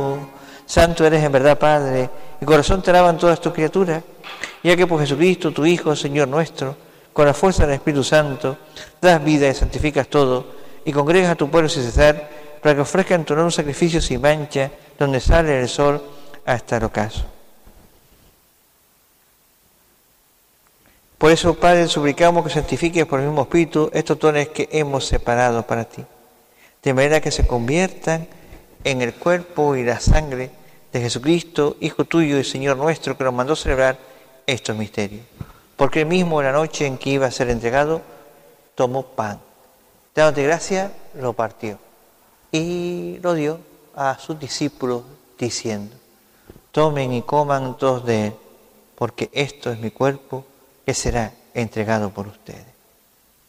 Santo eres en verdad, Padre, y corazón te alaban todas tus criaturas, ya que por Jesucristo, tu Hijo, Señor nuestro, con la fuerza del Espíritu Santo, das vida y santificas todo, y congregas a tu pueblo sin cesar, para que ofrezcan en tu honor un sacrificio sin mancha, donde sale el sol hasta el ocaso. Por eso, Padre, suplicamos que santifiques por el mismo Espíritu estos dones que hemos separado para ti, de manera que se conviertan en el cuerpo y la sangre de Jesucristo, Hijo tuyo y Señor nuestro, que nos mandó celebrar estos misterios. Porque él mismo, en la noche en que iba a ser entregado, tomó pan. Dándote gracia, lo partió y lo dio a sus discípulos, diciendo: tomen y coman todos de él, porque esto es mi cuerpo, que será entregado por ustedes.